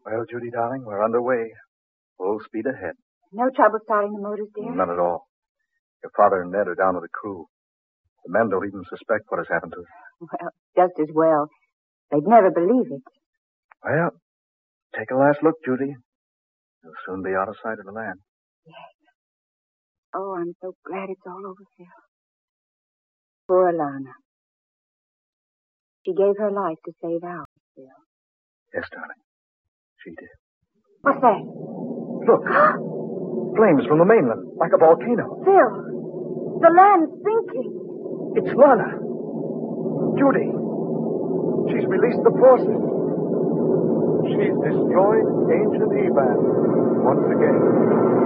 Well, Judy, darling, we're underway. Full speed ahead. No trouble starting the motors, dear? None at all. Your father and Ned are down with the crew. The men don't even suspect what has happened to them. Well, just as well. They'd never believe it. Well, take a last look, Judy. You'll soon be out of sight of the land. Yes. Oh, I'm so glad it's all over, Phil. Poor Alana. She gave her life to save ours, Phil. Yes, darling. She did. What's that? Look. Flames from the mainland, like a volcano. Phil, the land's sinking. It's Lana. Judy. She's released the forces. She's destroyed ancient Eban once again.